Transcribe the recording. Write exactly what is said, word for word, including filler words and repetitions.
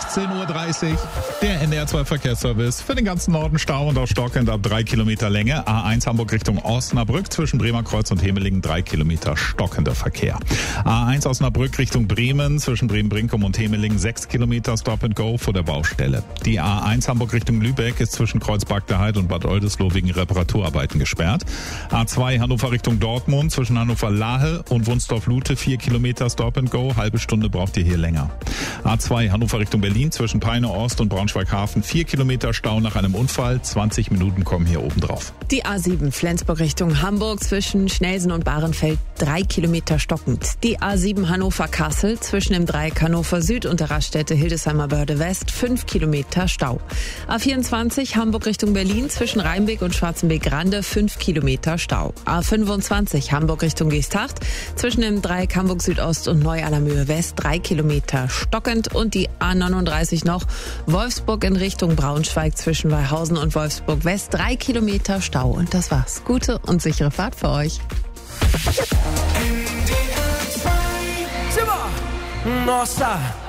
achtzehn Uhr dreißig. Der N D R zwei Verkehrsservice. Für den ganzen Norden Stau und auch stockend ab drei Kilometer Länge. A eins Hamburg Richtung Osnabrück zwischen Bremerkreuz und Hemelingen drei Kilometer stockender Verkehr. A eins Osnabrück Richtung Bremen zwischen Bremen-Brinkum und Hemelingen sechs Kilometer Stop and Go vor der Baustelle. Die A eins Hamburg Richtung Lübeck ist zwischen Kreuzberg-der-Heid und Bad Oldesloe wegen Reparaturarbeiten gesperrt. A zwei Hannover Richtung Dortmund zwischen Hannover-Lahe und Wunsdorf-Lute vier Kilometer Stop and Go. Halbe Stunde braucht ihr hier länger. A zwei Hannover Richtung Berlin zwischen Peine Ost und Braunschweig-Hafen vier Kilometer Stau nach einem Unfall. zwanzig Minuten kommen hier oben drauf. Die A sieben Flensburg Richtung Hamburg zwischen Schnelsen und Bahrenfeld drei Kilometer stockend. Die A sieben Hannover-Kassel zwischen dem Dreieck Hannover Süd und der Raststätte Hildesheimer Börde West fünf Kilometer Stau. A vierundzwanzig Hamburg Richtung Berlin zwischen Rheinbeck und Schwarzenbeek-Rande fünf Kilometer Stau. A fünfundzwanzig Hamburg Richtung Geesthacht zwischen dem Dreieck Hamburg Südost und Neu-Allermöhe West drei Kilometer stockend und die A neununddreißig noch Wolfsburg in Richtung Braunschweig zwischen Weihausen und Wolfsburg West drei Kilometer Stau. Und das war's. Gute und sichere Fahrt für euch. N D R zwei. Simba. Nossa.